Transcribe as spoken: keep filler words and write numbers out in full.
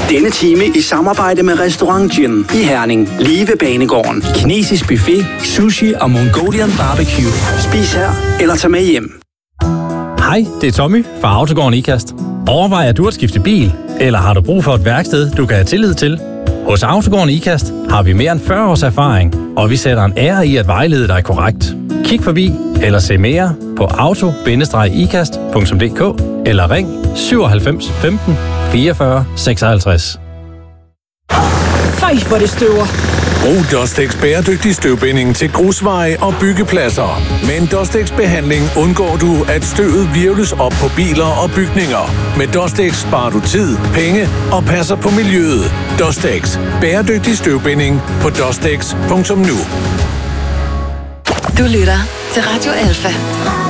Denne time i samarbejde med Restaurant Gin i Herning. Lige ved Banegården. Kinesisk buffet, sushi og Mongolian barbecue. Spis her eller tag med hjem. Hej, det er Tommy fra Autogården Ikast. Overvejer du at skifte bil, eller har du brug for et værksted, du kan have tillid til? Hos Autogården Ikast har vi mere end fyrre års erfaring, og vi sætter en ære i at vejlede dig korrekt. Kig forbi eller se mere på auto bindestreg ikast punktum d k eller ring syvoghalvfems femten fireogfyrre seksoghalvtreds. Fej, hvor det støver. Brug Dostex bæredygtig støvbinding til grusveje og byggepladser. Med en Dostex-behandling undgår du, at støvet hvirvles op på biler og bygninger. Med Dostex sparer du tid, penge og passer på miljøet. Dostex. Bæredygtig støvbinding på dostex punktum nu. Du lytter til Radio Alfa.